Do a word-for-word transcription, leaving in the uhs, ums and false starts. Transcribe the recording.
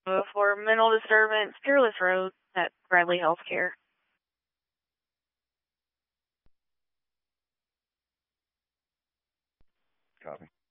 Uh, for mental disturbance, Peerless Road at Bradley Healthcare. Copy.